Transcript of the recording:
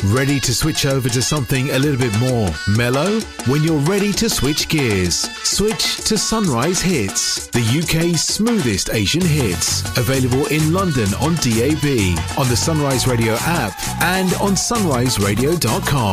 Ready to switch over to something a little bit more mellow? When you're ready to switch gears, switch to Sunrise Hits, the UK's smoothest Asian hits. Available in London on DAB, on the Sunrise Radio app, and on sunriseradio.com.